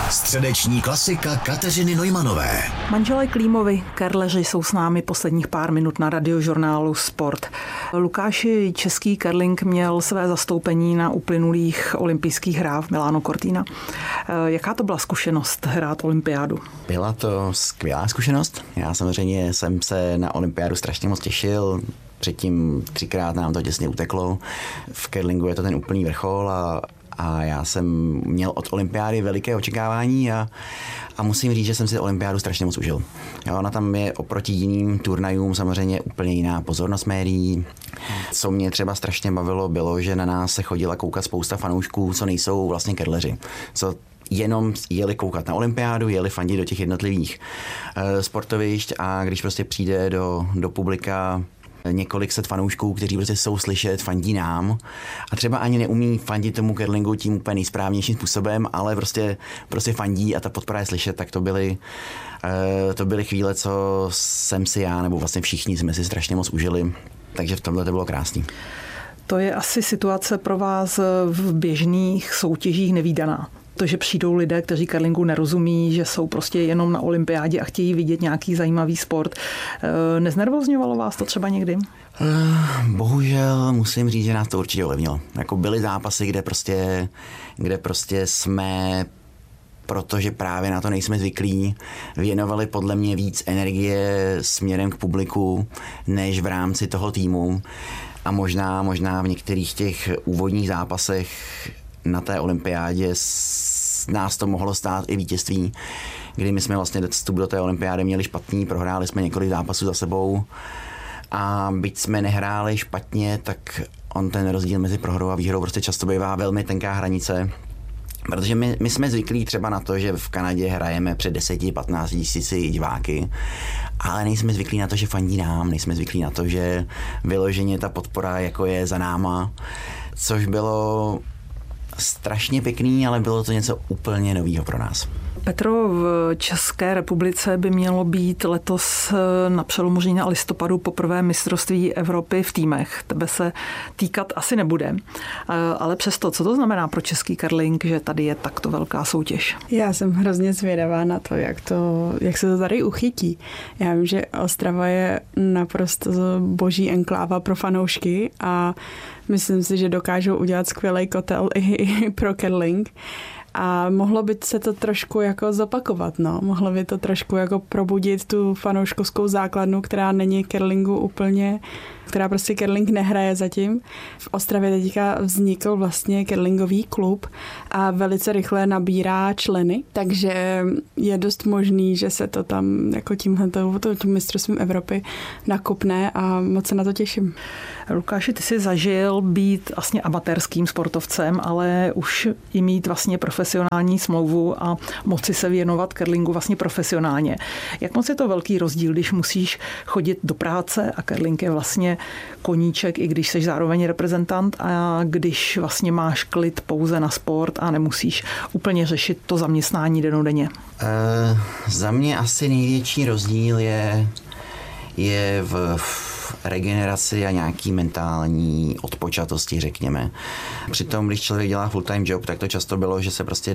Středeční klasika Kateřiny Neumanové. Manželé Klímovi, kerleři, jsou s námi posledních pár minut na Radiožurnálu Sport. Lukáši, český curling měl své zastoupení na uplynulých olympijských hrách v Milano Cortina. Jaká to byla zkušenost hrát olympiádu? Byla to skvělá zkušenost. Já samozřejmě jsem se na olympiádu strašně moc těšil. Předtím 3krát nám to těsně uteklo. V curlingu je to ten úplný vrchol a já jsem měl od olympiády veliké očekávání a musím říct, že jsem si olympiádu strašně moc užil. Jo, ona tam je oproti jiným turnajům samozřejmě úplně jiná pozornost médií. Co mě třeba strašně bavilo, bylo, že na nás se chodila koukat spousta fanoušků, co nejsou vlastně curleři. Co jenom jeli koukat na olympiádu, jeli fandit do těch jednotlivých sportovišť a když prostě přijde do publika několik set fanoušků, kteří prostě jsou slyšet, fandí nám a třeba ani neumí fandit tomu curlingu tím úplně nejsprávnějším způsobem, ale prostě fandí a ta podpora je slyšet, tak to byly chvíle, co jsem si já, nebo vlastně všichni jsme si strašně moc užili, takže v tomhle to bylo krásný. To je asi situace pro vás v běžných soutěžích nevídaná. To, že přijdou lidé, kteří curlingu nerozumí, že jsou prostě jenom na olympiádě a chtějí vidět nějaký zajímavý sport. Neznervozňovalo vás to třeba někdy? Bohužel musím říct, že nás to určitě ovlivnilo. Jako byly zápasy, kde prostě jsme, protože právě na to nejsme zvyklí, věnovali podle mě víc energie směrem k publiku, než v rámci toho týmu. A možná v některých těch úvodních zápasech na té olympiádě nás to mohlo stát i vítězství, kdy my jsme vlastně vstup do té olympiády měli špatný, prohráli jsme několik zápasů za sebou a byť jsme nehráli špatně, tak on ten rozdíl mezi prohrou a výhrou prostě často bývá velmi tenká hranice. Protože my jsme zvyklí třeba na to, že v Kanadě hrajeme před 10-15 tisíci diváky, ale nejsme zvyklí na to, že fandí nám, nejsme zvyklí na to, že vyloženě ta podpora jako je za náma, což bylo strašně pěkný, ale bylo to něco úplně novýho pro nás. Petro, v České republice by mělo být letos na přelomu října a listopadu poprvé mistrovství Evropy v týmech. Tebe se týkat asi nebude. Ale přesto, co to znamená pro český curling, že tady je takto velká soutěž? Já jsem hrozně zvědavá na to, jak se to tady uchytí. Já vím, že Ostrava je naprosto boží enkláva pro fanoušky a myslím si, že dokážou udělat skvělý kotel i pro curling. A mohlo by se to trošku jako zopakovat, no. Mohlo by to trošku jako probudit tu fanouškovskou základnu, která není curlingu úplně, která prostě curling nehraje zatím. V Ostravě teďka vznikl vlastně curlingový klub a velice rychle nabírá členy, takže je dost možný, že se to tam jako tím mistrovstvím Evropy nakopne a moc se na to těším. Lukáši, ty jsi zažil být vlastně amatérským sportovcem, ale už i mít vlastně profesionální smlouvu a moci se věnovat curlingu vlastně profesionálně. Jak moc je to velký rozdíl, když musíš chodit do práce a curling je vlastně koníček, i když jsi zároveň reprezentant a když vlastně máš klid pouze na sport a nemusíš úplně řešit to zaměstnání dennodenně? Za mě asi největší rozdíl je v regeneraci a nějaký mentální odpočatosti, řekněme. Přitom, když člověk dělá full-time job, tak to často bylo, že se prostě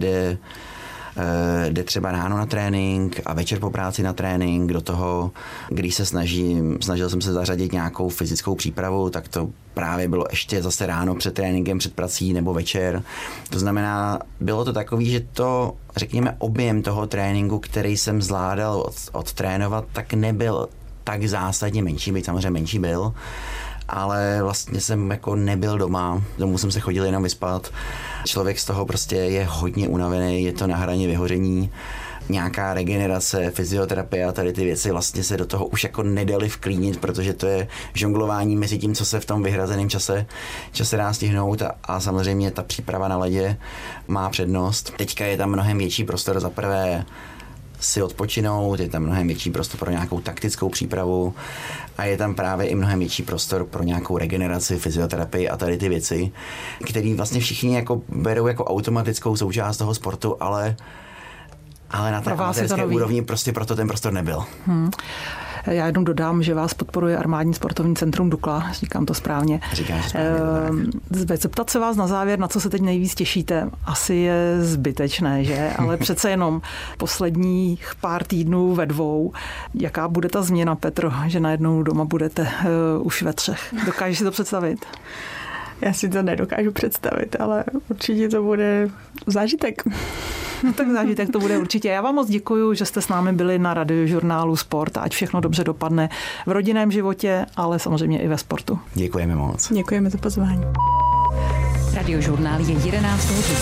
jde třeba ráno na trénink a večer po práci na trénink. Do toho, když se snažil jsem se zařadit nějakou fyzickou přípravu, tak to právě bylo ještě zase ráno před tréninkem, před prací nebo večer. To znamená, bylo to takový, že to, řekněme, objem toho tréninku, který jsem zvládal odtrénovat, tak nebyl tak zásadně menší, byť samozřejmě menší byl, ale vlastně jsem jako nebyl doma, domů jsem se chodil jenom vyspat. Člověk z toho prostě je hodně unavený, je to na hraně vyhoření. Nějaká regenerace, fyzioterapie a tady ty věci vlastně se do toho už jako nedali vklínit, protože to je žonglování mezi tím, co se v tom vyhrazeném čase dá stihnout a samozřejmě ta příprava na ledě má přednost. Teďka je tam mnohem větší prostor za prvé si odpočinout, je tam mnohem větší prostor pro nějakou taktickou přípravu a je tam právě i mnohem větší prostor pro nějakou regeneraci, fyzioterapii a tady ty věci, které vlastně všichni jako berou jako automatickou součást toho sportu, ale na té amatérské úrovni prostě proto ten prostor nebyl. Já jenom dodám, že vás podporuje Armádní sportovní centrum Dukla, říkám to správně. Zeptat se vás na závěr, na co se teď nejvíc těšíte, asi je zbytečné, že? Ale přece jenom posledních pár týdnů ve dvou. Jaká bude ta změna, Petro, že najednou doma budete už ve třech? Dokážeš si to představit? Já si to nedokážu představit, ale určitě to bude zážitek. No tak zážitek to bude určitě. Já vám moc děkuju, že jste s námi byli na Radiožurnálu Sport a ať všechno dobře dopadne v rodinném životě, ale samozřejmě i ve sportu. Děkujeme moc. Děkujeme za pozvání. Radiožurnál je 11 hodin.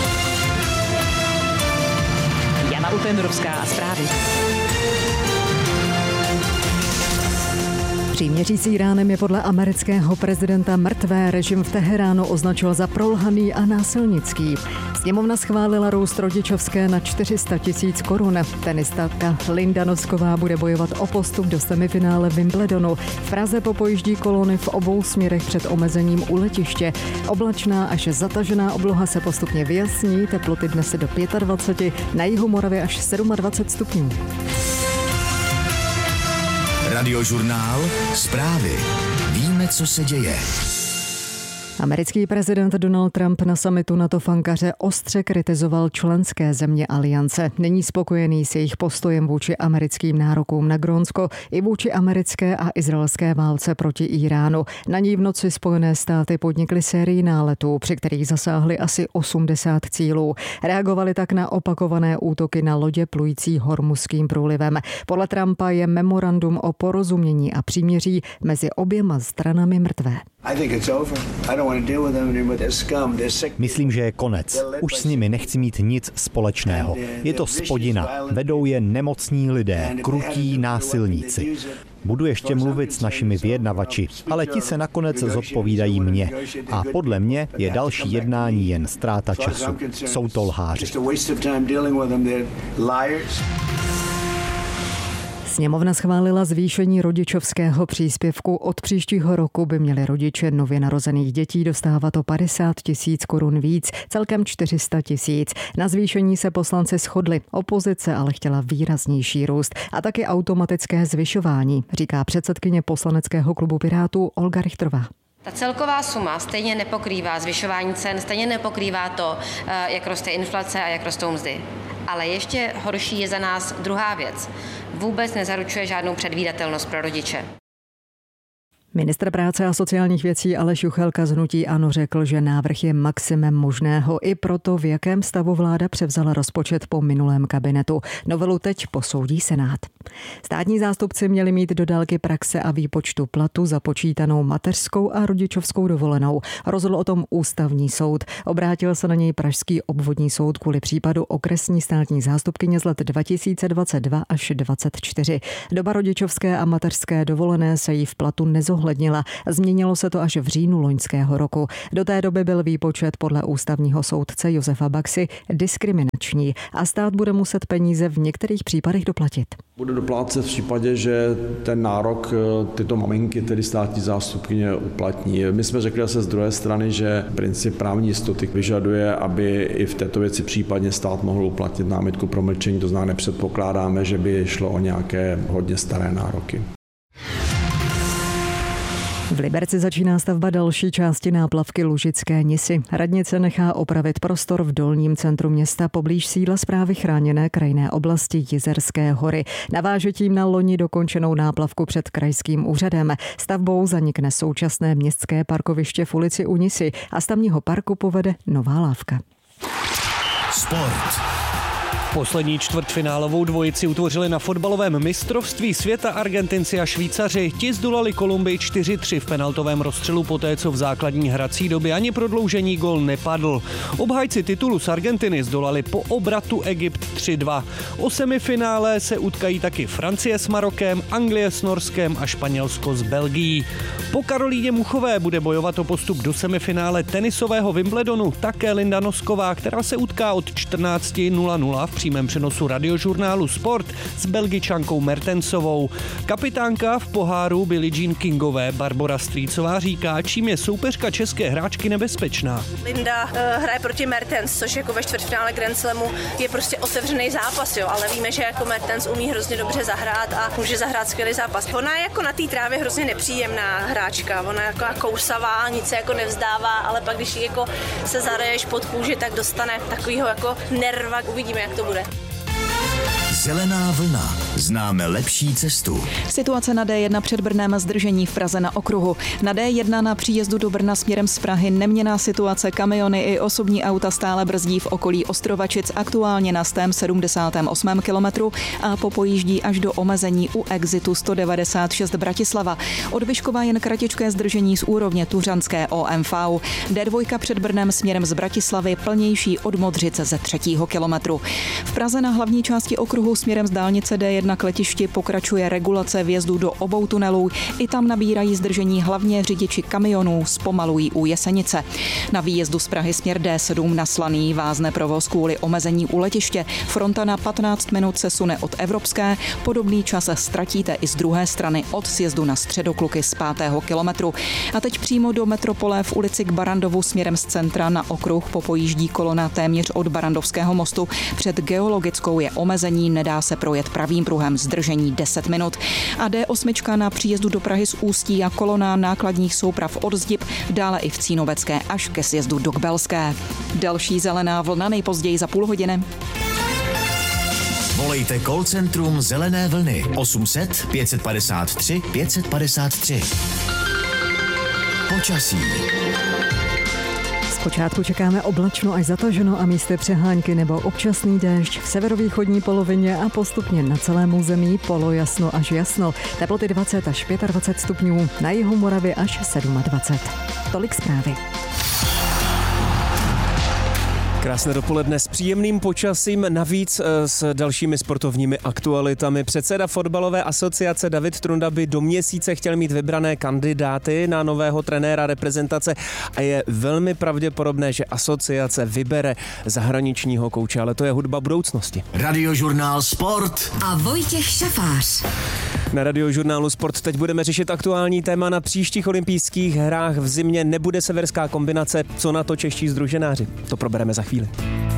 Jana Utenrovská a zprávy. Příměří s Iránem je podle amerického prezidenta mrtvé, režim v Teheránu označil za prolhaný a násilnický. Sněmovna schválila růst rodičovské na 400 000 korun. Tenistka Linda Nosková bude bojovat o postup do semifinále Wimbledonu. V Praze popojíždí kolony v obou směrech před omezením u letiště. Oblačná až zatažená obloha se postupně vyjasní, teploty dnes do 25, na jihu Moravy až 27 stupňů. Radiožurnál Zprávy. Víme, co se děje. Americký prezident Donald Trump na summitu NATO v Ankaře ostře kritizoval členské země aliance. Není spokojený s jejich postojem vůči americkým nárokům na Grónsko i vůči americké a izraelské válce proti Iránu. Na ní v noci Spojené státy podnikly sérii náletů, při kterých zasáhly asi 80 cílů. Reagovali tak na opakované útoky na lodě plující Hormuzským průlivem. Podle Trumpa je memorandum o porozumění a příměří mezi oběma stranami mrtvé. Myslím, že je konec. Už s nimi nechci mít nic společného. Je to spodina. Vedou je nemocní lidé, krutí násilníci. Budu ještě mluvit s našimi vyjednavači, ale ti se nakonec zodpovídají mně. A podle mě je další jednání jen ztráta času. Jsou to lháři. Sněmovna schválila zvýšení rodičovského příspěvku. Od příštího roku by měli rodiče nově narozených dětí dostávat o 50 000 korun víc, celkem 400 000. Na zvýšení se poslanci shodli. Opozice ale chtěla výraznější růst a taky automatické zvyšování, říká předsedkyně poslaneckého klubu Pirátů Olga Richtrová. Ta celková suma stejně nepokrývá zvyšování cen, stejně nepokrývá to, jak roste inflace a jak rostou mzdy. Ale ještě horší je za nás druhá věc. Vůbec nezaručuje žádnou předvídatelnost pro rodiče. Ministr práce a sociálních věcí Aleš Juchelka z hnutí ANO řekl, že návrh je maximem možného i proto, v jakém stavu vláda převzala rozpočet po minulém kabinetu. Novelu teď posoudí Senát. Státní zástupci měli mít do dálky praxe a výpočtu platu započítanou mateřskou a rodičovskou dovolenou. Rozhodl o tom Ústavní soud. Obrátil se na něj Pražský obvodní soud kvůli případu okresní státní zástupkyně z let 2022 až 2024. Doba rodičovské a mateřské dovolené se jí v platu nezohlednila. Změnilo se to až v říjnu loňského roku. Do té doby byl výpočet podle ústavního soudce Josefa Baxy diskriminační a stát bude muset peníze v některých případech doplatit. Bude doplácet v případě, že ten nárok tyto maminky, tedy státní zástupkyně, uplatní. My jsme řekli zase z druhé strany, že princip právní jistoty vyžaduje, aby i v této věci případně stát mohl uplatnit námitku promlčení, to znamená, nepředpokládáme, že by šlo o nějaké hodně staré nároky. V Liberci začíná stavba další části náplavky Lužické Nisy. Radnice nechá opravit prostor v dolním centru města poblíž sídla správy chráněné krajinné oblasti Jizerské hory. Naváže tím na loni dokončenou náplavku před krajským úřadem. Stavbou zanikne současné městské parkoviště v ulici u Nisy a z tamního parku povede nová lávka. Sport. Poslední čtvrtfinálovou dvojici utvořili na fotbalovém mistrovství světa Argentinci a Švýcaři. Ti zdolali Kolumbii 4-3 v penaltovém rozstřelu poté, co v základní hrací době ani prodloužení gól nepadl. Obhájci titulu z Argentiny zdolali po obratu Egypt 3-2. O semifinále se utkají taky Francie s Marokem, Anglie s Norskem a Španělsko s Belgií. Po Karolíně Muchové bude bojovat o postup do semifinále tenisového Wimbledonu také Linda Nosková, která se utká od 14:00 v přímém přenosu radiožurnálu Sport s Belgičankou Mertensovou. Kapitánka v poháru Billie Jean Kingové Barbora Strýcová říká, čím je soupeřka české hráčky nebezpečná. Linda hraje proti Mertens, což jako ve čtvrtfinále Grand Slamu je prostě otevřený zápas, jo, ale víme, že jako Mertens umí hrozně dobře zahrát a může zahrát skvělý zápas. Ona je jako na té trávě hrozně nepříjemná hráčka, ona je jako kousavá, nic se jako nevzdává, ale pak když jí jako se zareješ pod kůži, tak dostane takovýho jako nerva, uvidíme, jak to bude. Zelená vlna. Známe lepší cestu. Situace na D1 před Brnem, zdržení v Praze na okruhu. Na D1 na příjezdu do Brna směrem z Prahy neměnná situace, kamiony i osobní auta stále brzdí v okolí Ostrovačic, aktuálně na 178. kilometru a popojíždí až do omezení u exitu 196 Bratislava. Od Vyškova jen kratičké zdržení z úrovně tuřanské OMV. D2 před Brnem směrem z Bratislavy plnější od Modřice ze 3. kilometru. V Praze na hlavní části okruhu směrem z dálnice D1 k letišti pokračuje regulace vjezdu do obou tunelů. I tam nabírají zdržení hlavně řidiči kamionů, zpomalují u Jesenice. Na výjezdu z Prahy směr D7 na Slaný vázne provoz kvůli omezení u letiště. Fronta na 15 minut se sune od Evropské. Podobný čas ztratíte i z druhé strany od sjezdu na Středokluky z 5. kilometru. A teď přímo do metropole v ulici k Barandovu směrem z centra na okruh popojíždí kolona téměř od Barandovského mostu. Před Geologickou je omezení, nedá se projet pravým pruhem, zdržení 10 minut. A D8 na příjezdu do Prahy z Ústí a kolona nákladních souprav od Zdib, dále i v Cínovecké až ke sjezdu do Kbelské. Další zelená vlna nejpozději za půl hodiny. Volejte call centrum Zelené vlny 800 553 553. Počasí. Zpočátku čekáme oblačno až zataženo a místy přehánky nebo občasný déšť v severovýchodní polovině a postupně na celém území polojasno až jasno. Teploty 20 až 25 stupňů, na jihu Moravy až 27. Tolik zprávy. Krásné dopoledne s příjemným počasím, navíc s dalšími sportovními aktualitami. Předseda fotbalové asociace David Trunda by do měsíce chtěl mít vybrané kandidáty na nového trenéra reprezentace a je velmi pravděpodobné, že asociace vybere zahraničního kouče, ale to je hudba budoucnosti. Radiožurnál Sport a Vojtěch Šafář. Na Radiožurnálu Sport teď budeme řešit aktuální téma. Na příštích olympijských hrách v zimě nebude severská kombinace. Co na to čeští sdruženáři? To probereme za chvíli.